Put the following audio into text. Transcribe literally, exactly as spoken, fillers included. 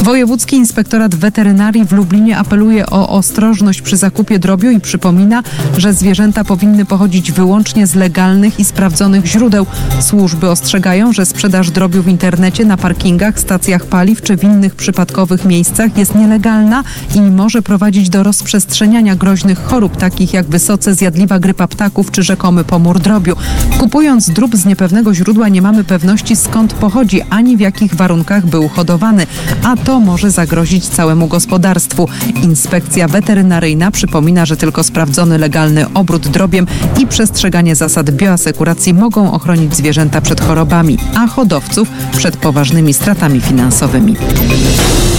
Wojewódzki Inspektorat Weterynarii w Lublinie apeluje o ostrożność przy zakupie drobiu i przypomina, że zwierzęta powinny pochodzić wyłącznie z legalnych i sprawdzonych źródeł. Służby ostrzegają, że sprzedaż drobiu w internecie, na parkingach, stacjach paliw czy w innych przypadkowych miejscach jest nielegalna i może prowadzić do rozprzestrzeniania groźnych chorób, takich jak wysoce zjadliwa grypa ptaków czy rzekomy pomór drobiu. Kupując drób z niepewnego źródła, nie mamy pewności, skąd pochodzi, ani w jakich warunkach był hodowany, a to może zagrozić całemu gospodarstwu. Inspekcja weterynaryjna przypomina, że tylko sprawdzony legalny obrót drobiem i przestrzeganie zasad bioasekuracji mogą ochronić zwierzęta przed chorobami, a hodowców przed poważnymi stratami finansowymi.